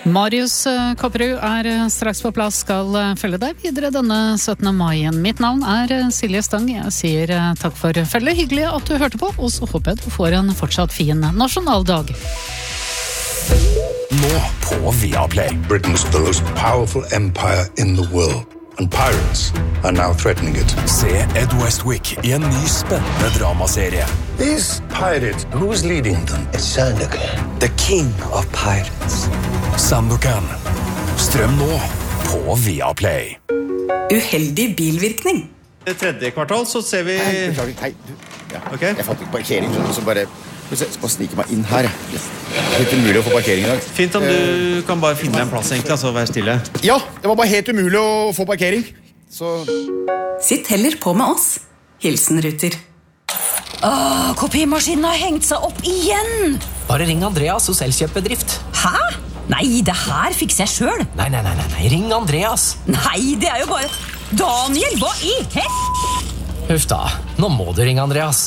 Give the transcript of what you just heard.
Marius Kopperud straks på plass, skal følge deg videre denne 17. mai. Mitt navn Silje Stang. Jeg sier takk for følget. Hyggelig at du hørte på, og så håper jeg du får en fortsatt fin nasjonaldag. Nå på Viaplay. Britain's the most powerful empire in the world. And pirates are now threatening it. Se Ed Westwick I en ny spennende dramaserie. These pirates, who's leading them? It's Sandokan, the king of pirates. Sandokan. Strøm nå på Viaplay. Uheldig bilvirkning. Tredje kvartal så ser vi... Hei, du. Ja. Okay. Jeg fant ikke parkering, så bare... Jeg skal snike meg inn her. Det helt umulig å få parkering I dag. Fint om du kan bare finne en plass egentlig, altså være stille. Ja, det var bare helt umulig å få parkering. Så... Sitt heller på med oss. Hilsen Ruter. Kopimaskinen har hengt seg opp igjen. Bare ring Andreas hos Elkjøpbedrift. Hæ? Nei, det her fikser jeg selv. Nei, ring Andreas. Nei, det jo bare... Daniel, hva I hell? Huff da, nå må du ringe Andreas.